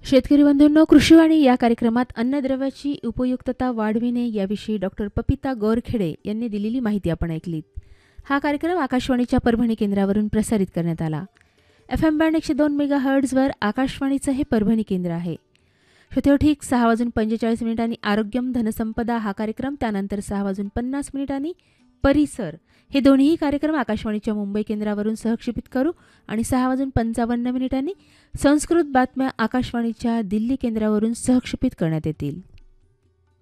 शेतकरी बंधूंनो, कृषीवाणी या कार्यक्रमात अन्नद्रव्याची उपयुक्तता वाढविणे याविषयी डॉक्टर पपिता गोरखेडे यांनी दिलेली माहिती आपण ऐकलीत. हा कार्यक्रम आकाशवाणीच्या परभणी केंद्रावरून प्रसारित करण्यात आला. FM बँड 102 मेगाहर्ट्झवर आकाशवाणीचं हे परभणी केंद्र आहे. श्रोत्यो, ठीक 6:45 आरोग्यम धनसंपदा हा कार्यक्रम, त्यानंतर 6:50 परिसर हे दोन्ही कार्यक्रम आकाशवाणीच्या मुंबई केंद्रावरून सहक्षेपित करू आणि 6:55 संस्कृत बातम्या आकाशवाणीच्या दिल्ली केंद्रावरून सहक्षेपित करण्यात येतील.